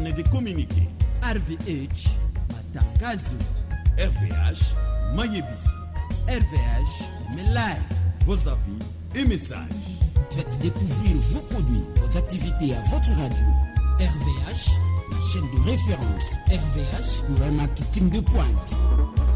et de communiquer. RVH, matangazo. RVH, Mayebisi. RVH, Melai. Vos avis et messages. Faites découvrir vos produits, vos activités à votre radio. RVH, la chaîne de référence. RVH, pour un marketing de pointe.